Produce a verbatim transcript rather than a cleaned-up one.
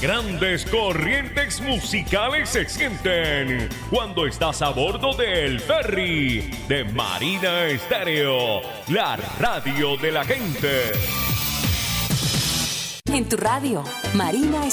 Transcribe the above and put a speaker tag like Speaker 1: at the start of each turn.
Speaker 1: grandes corrientes musicales se sienten cuando estás a bordo del ferry de Marina Estéreo, la radio de la gente.
Speaker 2: En tu radio, Marina